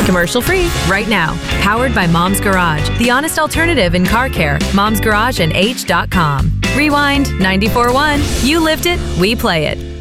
Commercial-free, right now. Powered by Mom's Garage, the honest alternative in car care. Mom's Garage and H.com. Rewind, 94.1. You lived it, we play it.